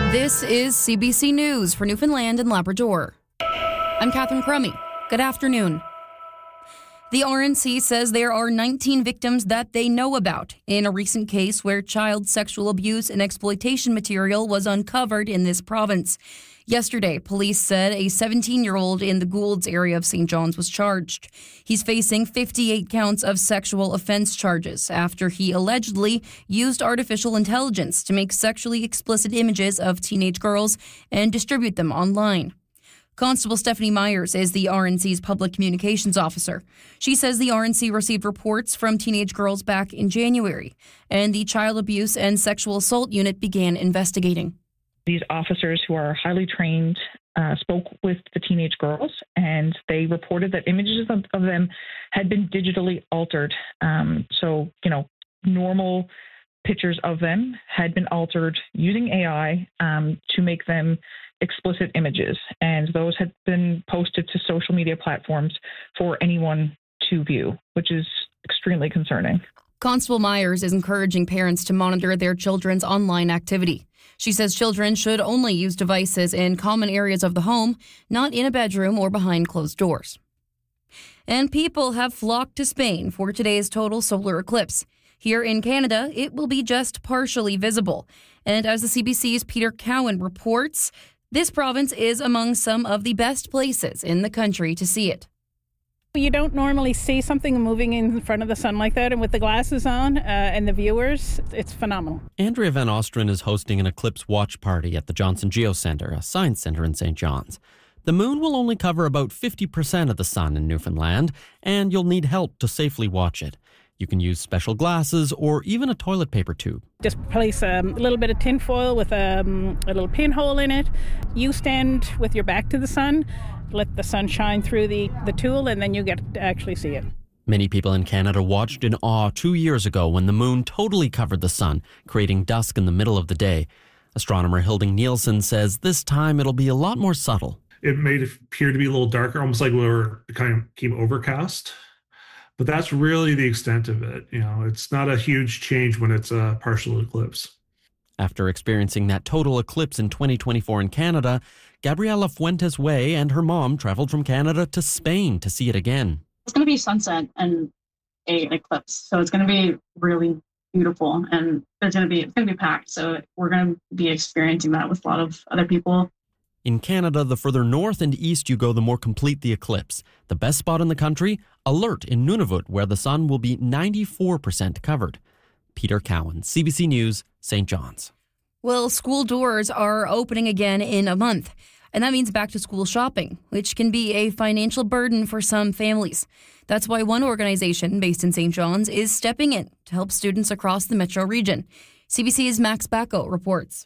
This is CBC News for Newfoundland and Labrador. I'm Catherine Crummy. Good afternoon. The RNC says there are 19 victims that they know about in a recent case where child sexual abuse and exploitation material was uncovered in this province. Yesterday, police said a 17-year-old in the Goulds area of St. John's was charged. He's facing 58 counts of sexual offense charges after he allegedly used artificial intelligence to make sexually explicit images of teenage girls and distribute them online. Constable Stephanie Myers is the RNC's public communications officer. She says the RNC received reports from teenage girls back in January, and the Child Abuse and Sexual Assault Unit began investigating. These officers, who are highly trained, spoke with the teenage girls, and they reported that images of them had been digitally altered. Normal pictures of them had been altered using AI to make them explicit images, and those had been posted to social media platforms for anyone to view, which is extremely concerning. Constable Myers is encouraging parents to monitor their children's online activity. She says children should only use devices in common areas of the home, not in a bedroom or behind closed doors. And people have flocked to Spain for today's total solar eclipse. Here in Canada, it will be just partially visible. And as the CBC's Peter Cowan reports, this province is among some of the best places in the country to see it. You don't normally see something moving in front of the sun like that, and with the glasses on and the viewers, it's phenomenal. Andrea Van Ostrin is hosting an eclipse watch party at the Johnson Geocenter, a science center in St. John's. The moon will only cover about 50% of the sun in Newfoundland, and you'll need help to safely watch it. You can use special glasses or even a toilet paper tube. Just place a little bit of tin foil with a little pinhole in it. You stand with your back to the sun, let the sun shine through the tool, and then you get to actually see it. Many people in Canada watched in awe 2 years ago when the moon totally covered the sun, creating dusk in the middle of the day. Astronomer Hilding Nielsen says this time it'll be a lot more subtle. It made it appear to be a little darker, almost like it kind of became overcast. But that's really the extent of it. It's not a huge change when it's a partial eclipse. After experiencing that total eclipse in 2024 in Canada, Gabriela Fuentes Way and her mom traveled from Canada to Spain to see it again. It's going to be sunset and an eclipse, so it's going to be really beautiful, and it's going to be packed. So we're going to be experiencing that with a lot of other people. In Canada, the further north and east you go, the more complete the eclipse. The best spot in the country, Alert in Nunavut, where the sun will be 94% covered. Peter Cowan, CBC News, St. John's. Well, school doors are opening again in a month, and that means back to school shopping, which can be a financial burden for some families. That's why one organization based in St. John's is stepping in to help students across the metro region. CBC's Max Bacco reports.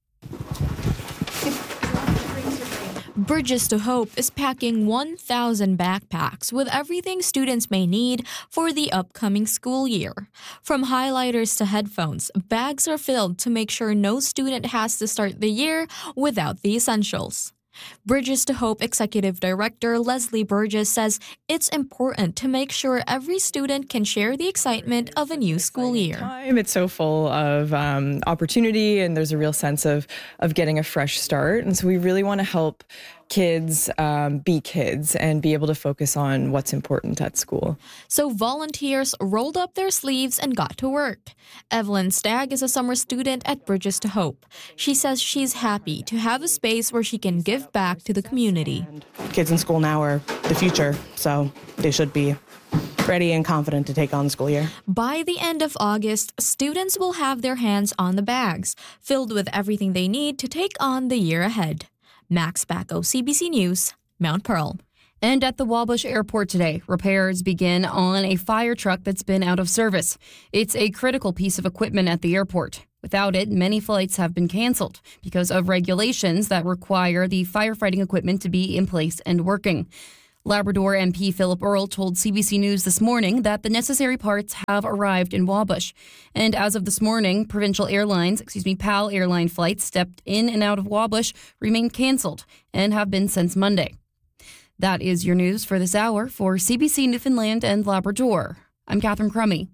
Bridges to Hope is packing 1,000 backpacks with everything students may need for the upcoming school year. From highlighters to headphones, bags are filled to make sure no student has to start the year without the essentials. Bridges to Hope Executive Director Leslie Burgess says it's important to make sure every student can share the excitement of a new school year. It's so full of opportunity, and there's a real sense of getting a fresh start. And so we really want to help kids be kids and be able to focus on what's important at school. So volunteers rolled up their sleeves and got to work. Evelyn Stagg is a summer student at Bridges to Hope. She says she's happy to have a space where she can give back to the community. Kids in school now are the future, so they should be ready and confident to take on the school year. By the end of August, students will have their hands on the bags, filled with everything they need to take on the year ahead. Max Bacco, CBC News, Mount Pearl. And at the Wabush Airport today, repairs begin on a fire truck that's been out of service. It's a critical piece of equipment at the airport. Without it, many flights have been canceled because of regulations that require the firefighting equipment to be in place and working. Labrador MP Philip Earle told CBC News this morning that the necessary parts have arrived in Wabush. And as of this morning, Provincial Airlines, PAL airline flights stepped in and out of Wabush remain canceled and have been since Monday. That is your news for this hour. For CBC Newfoundland and Labrador, I'm Catherine Crummy.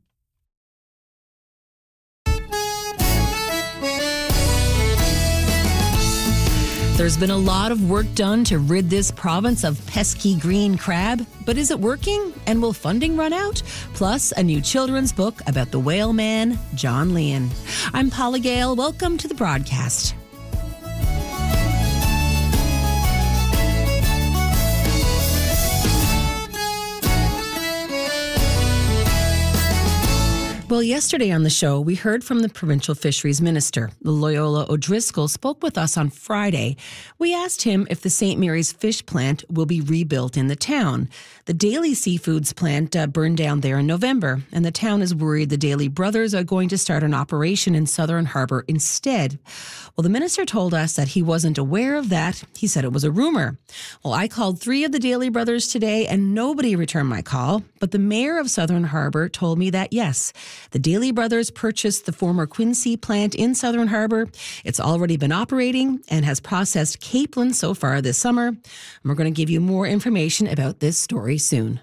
There's been a lot of work done to rid this province of pesky green crab, but is it working? And will funding run out? Plus, a new children's book about the whale man, John Leon. I'm Paula Gale. Welcome to the broadcast. Well, yesterday on the show, we heard from the provincial fisheries minister. Loyola O'Driscoll spoke with us on Friday. We asked him if the St. Mary's fish plant will be rebuilt in the town. The Daly Seafoods plant burned down there in November, and the town is worried the Daly brothers are going to start an operation in Southern Harbour instead. Well, the minister told us that he wasn't aware of that. He said it was a rumor. Well, I called 3 of the Daly brothers today, and nobody returned my call. But the mayor of Southern Harbour told me that, yes, the Daly brothers purchased the former Quincy plant in Southern Harbour. It's already been operating and has processed capelin so far this summer. And we're going to give you more information about this story soon.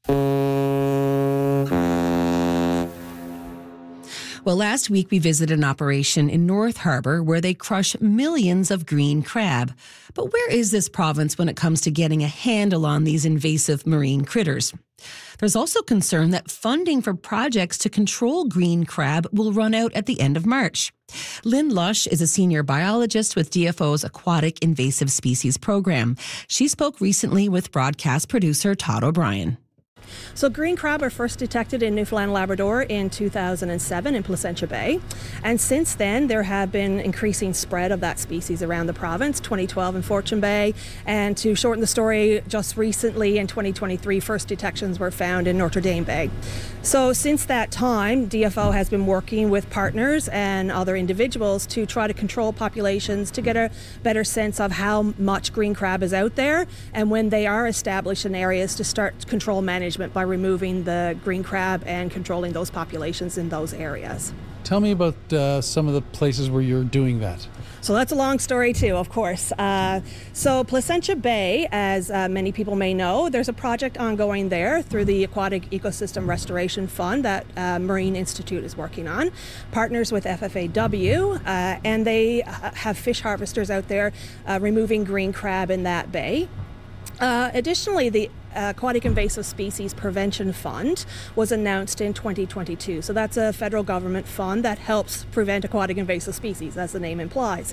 Well, last week we visited an operation in North Harbour where they crush millions of green crab. But where is this province when it comes to getting a handle on these invasive marine critters? There's also concern that funding for projects to control green crab will run out at the end of March. Lynn Lush is a senior biologist with DFO's Aquatic Invasive Species Program. She spoke recently with broadcast producer Todd O'Brien. So green crab are first detected in Newfoundland and Labrador in 2007 in Placentia Bay. And since then, there have been increasing spread of that species around the province, 2012 in Fortune Bay. And to shorten the story, just recently in 2023, first detections were found in Notre Dame Bay. So since that time, DFO has been working with partners and other individuals to try to control populations to get a better sense of how much green crab is out there, and when they are established in areas to start control management by removing the green crab and controlling those populations in those areas. Tell me about some of the places where you're doing that. So that's a long story too, of course. So Placentia Bay, as many people may know, there's a project ongoing there through the Aquatic Ecosystem Restoration Fund that Marine Institute is working on, partners with FFAW, and they have fish harvesters out there removing green crab in that bay. Additionally, the Aquatic Invasive Species Prevention Fund was announced in 2022. So that's a federal government fund that helps prevent aquatic invasive species, as the name implies.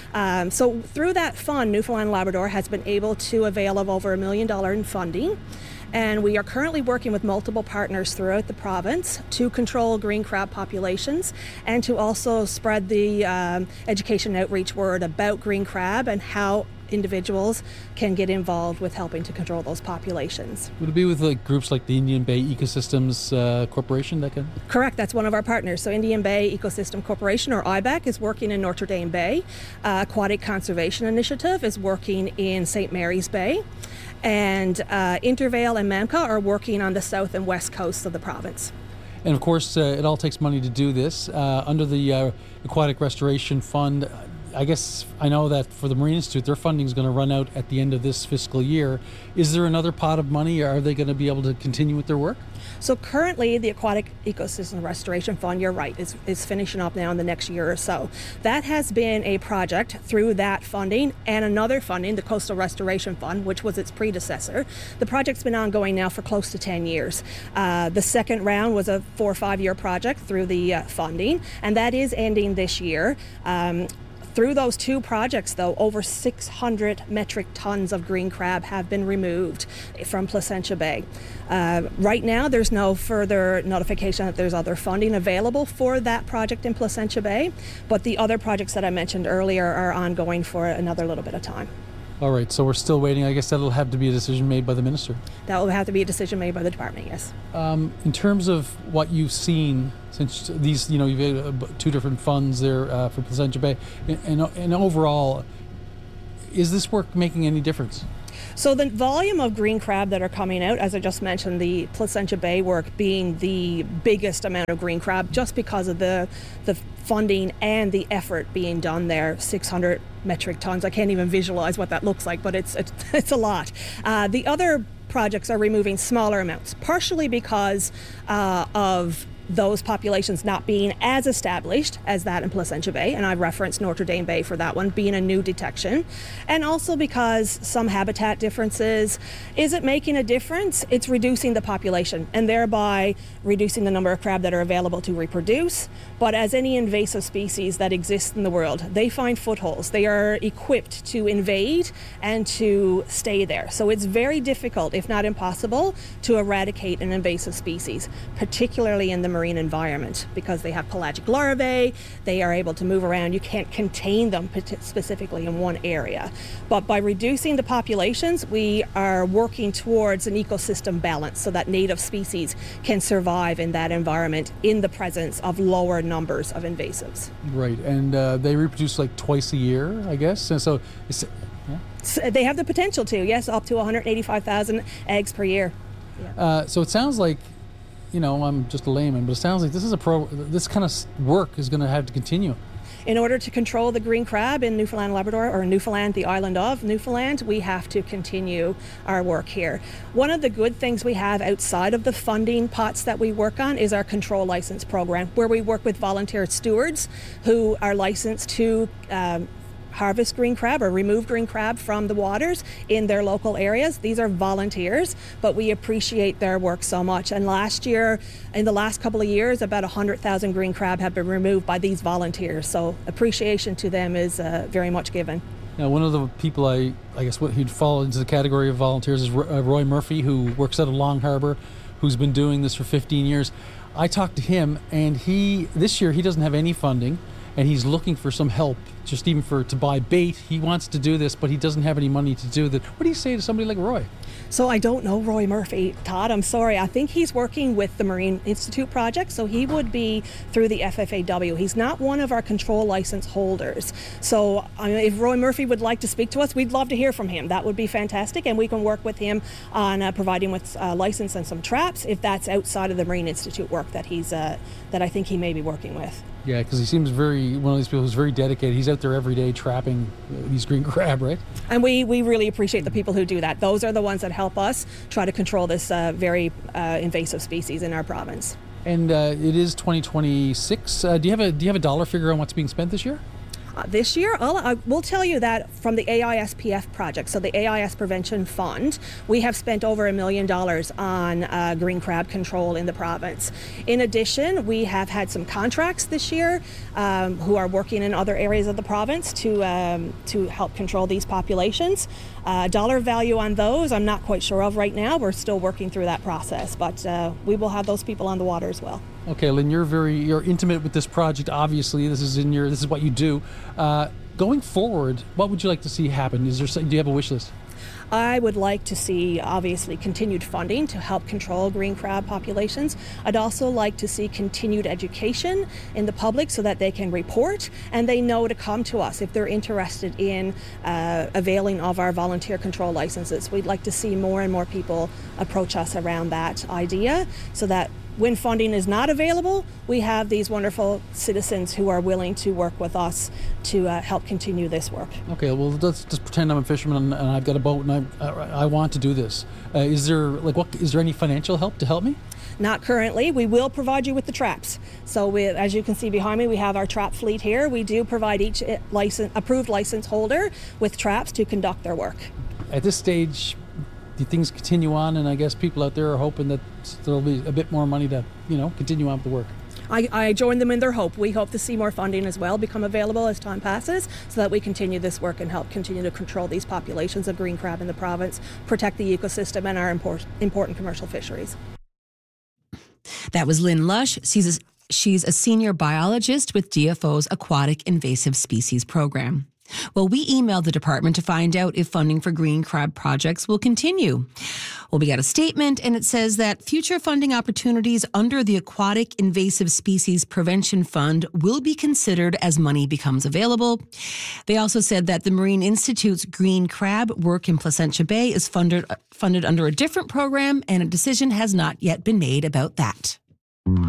So through that fund, Newfoundland and Labrador has been able to avail of over $1 million in funding. And we are currently working with multiple partners throughout the province to control green crab populations and to also spread the education outreach word about green crab and how individuals can get involved with helping to control those populations. Would it be with groups like the Indian Bay Ecosystems Corporation that can? Correct, that's one of our partners. So Indian Bay Ecosystem Corporation, or IBEC, is working in Notre Dame Bay. Aquatic Conservation Initiative is working in St. Mary's Bay. And Intervale and MAMCA are working on the south and west coasts of the province. And of course, it all takes money to do this. Under the Aquatic Restoration Fund, I guess I know that for the Marine Institute, their funding is going to run out at the end of this fiscal year. Is there another pot of money, or are they going to be able to continue with their work? So currently, the Aquatic Ecosystem Restoration Fund, you're right, is finishing up now in the next year or so. That has been a project through that funding and another funding, the Coastal Restoration Fund, which was its predecessor. The project's been ongoing now for close to 10 years. The second round was a 4 or 5 year project through the funding, and that is ending this year. Through those 2 projects, though, over 600 metric tons of green crab have been removed from Placentia Bay. Right now, there's no further notification that there's other funding available for that project in Placentia Bay, but the other projects that I mentioned earlier are ongoing for another little bit of time. All right, so we're still waiting. I guess that'll have to be a decision made by the minister. That will have to be a decision made by the department, yes. In terms of what you've seen since these, you've had 2 different funds there for Placentia Bay, and overall, is this work making any difference? So the volume of green crab that are coming out, as I just mentioned, the Placentia Bay work being the biggest amount of green crab just because of the funding and the effort being done there, 600 metric tons. I can't even visualize what that looks like, but it's a lot. The other projects are removing smaller amounts, partially because of those populations not being as established as that in Placentia Bay, and I referenced Notre Dame Bay for that one being a new detection, and also because some habitat differences. Is it making a difference? It's reducing the population and thereby reducing the number of crab that are available to reproduce. But as any invasive species that exists in the world, they find footholds. They are equipped to invade and to stay there. So it's very difficult, if not impossible, to eradicate an invasive species, particularly in the marine environment, because they have pelagic larvae, they are able to move around. You can't contain them specifically in one area. But by reducing the populations, we are working towards an ecosystem balance so that native species can survive in that environment in the presence of lower numbers of invasives. Right, and they reproduce like twice a year, I guess, and so So they have the potential to, yes, up to 185,000 eggs per year. Yeah. So it sounds like, I'm just a layman, but it sounds like this kind of work is going to have to continue. In order to control the green crab in Newfoundland, Labrador, or Newfoundland, the island of Newfoundland, we have to continue our work here. One of the good things we have outside of the funding pots that we work on is our control license program, where we work with volunteer stewards who are licensed to harvest green crab or remove green crab from the waters in their local areas. These are volunteers, but we appreciate their work so much. And last year, in the last couple of years, about 100,000 green crab have been removed by these volunteers. So appreciation to them is very much given. Now, one of the people I guess who'd fall into the category of volunteers is Roy Murphy, who works out of Long Harbour, who's been doing this for 15 years. I talked to him, and this year he doesn't have any funding, and he's looking for some help, just even to buy bait. He wants to do this, but he doesn't have any money to do that. What do you say to somebody like Roy? So I don't know Roy Murphy, Todd. I'm sorry. I think he's working with the Marine Institute project, so he would be through the FFAW. He's not one of our control license holders. So if Roy Murphy would like to speak to us, we'd love to hear from him. That would be fantastic, and we can work with him on providing with license and some traps if that's outside of the Marine Institute work that that I think he may be working with. Yeah, because he seems one of these people who's very dedicated. He's out there every day trapping these green crab, right? And we really appreciate the people who do that. Those are the ones that help us try to control this very invasive species in our province. And it is 2026. Do you have a dollar figure on what's being spent this year? This year, I will tell you that from the AISPF project, so the AIS Prevention Fund, we have spent over $1 million on green crab control in the province. In addition, we have had some contracts this year who are working in other areas of the province to help control these populations. Dollar value on those, I'm not quite sure of right now. We're still working through that process, but we will have those people on the water as well. Okay, Lynn, you're intimate with this project. Obviously, this is what you do. Going forward, what would you like to see happen? Do you have a wish list? I would like to see, obviously, continued funding to help control green crab populations. I'd also like to see continued education in the public so that they can report and they know to come to us if they're interested in availing of our volunteer control licenses. We'd like to see more and more people approach us around that idea so that when funding is not available, we have these wonderful citizens who are willing to work with us to help continue this work. Okay, well, let's just pretend I'm a fisherman and I've got a boat and I want to do this. Is there any financial help to help me? Not currently. We will provide you with the traps. So as you can see behind me, we have our trap fleet here. We do provide each approved license holder with traps to conduct their work. At this stage, do things continue on, and I guess people out there are hoping that there'll be a bit more money to, continue on with the work? I join them in their hope. We hope to see more funding as well become available as time passes so that we continue this work and help continue to control these populations of green crab in the province, protect the ecosystem and our important commercial fisheries. That was Lynn Lush. She's a senior biologist with DFO's Aquatic Invasive Species Program. Well, we emailed the department to find out if funding for green crab projects will continue. Well, we got a statement, and it says that future funding opportunities under the Aquatic Invasive Species Prevention Fund will be considered as money becomes available. They also said that the Marine Institute's green crab work in Placentia Bay is funded under a different program, and a decision has not yet been made about that.